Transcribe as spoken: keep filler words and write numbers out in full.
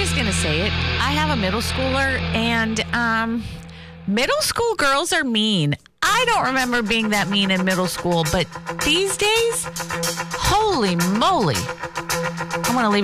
always going to say it. I have a middle schooler, and um, middle school girls are mean. I don't remember being that mean in middle school, but these days, holy moly. I want to leave